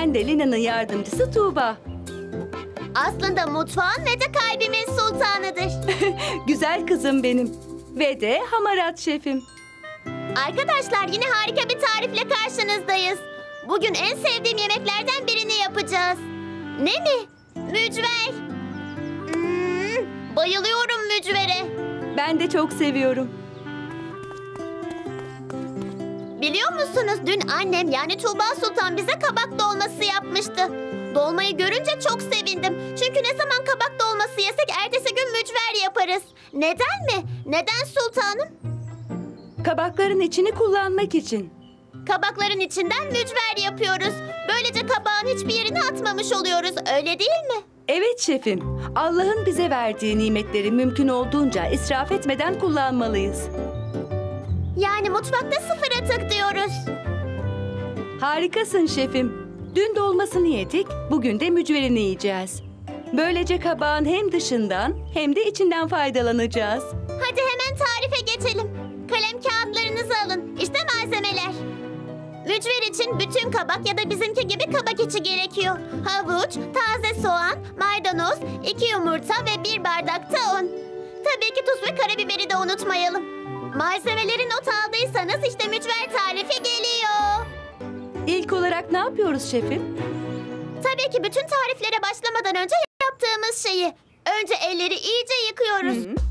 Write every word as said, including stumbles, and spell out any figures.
Ben de Lina'nın yardımcısı Tuğba. Aslında mutfağın ve de kalbimin sultanıdır. Güzel kızım benim. Ve de hamarat şefim. Arkadaşlar yine harika bir tarifle karşınızdayız. Bugün en sevdiğim yemeklerden birini yapacağız. Ne mi? Mücver. Hmm, bayılıyorum mücvere. Ben de çok seviyorum. Biliyor musunuz dün annem yani Tuğba Sultan bize kabak dolması yapmıştı. Dolmayı görünce çok sevindim. Çünkü ne zaman kabak dolması yesek ertesi gün mücver yaparız. Neden mi? Neden sultanım? Kabakların içini kullanmak için. Kabakların içinden mücver yapıyoruz. Böylece kabağın hiçbir yerini atmamış oluyoruz. Öyle değil mi? Evet şefim. Allah'ın bize verdiği nimetleri mümkün olduğunca israf etmeden kullanmalıyız. Yani mutfakta sıfır atık diyoruz. Harikasın şefim. Dün dolmasını yedik, bugün de mücverini yiyeceğiz. Böylece kabağın hem dışından hem de içinden faydalanacağız. Hadi hemen tarife geçelim. Kalem kağıtlarınızı alın. İşte malzemeler. Mücver için bütün kabak ya da bizimki gibi kabak içi gerekiyor. Havuç, taze soğan, maydanoz, iki yumurta ve bir bardak da un. Tabii ki tuz ve karabiberi de unutmayalım. Malzemeleri not aldıysanız işte mücver tarifi geliyor. İlk olarak ne yapıyoruz şefim? Tabii ki bütün tariflere başlamadan önce yaptığımız şeyi. Önce elleri iyice yıkıyoruz. Hı.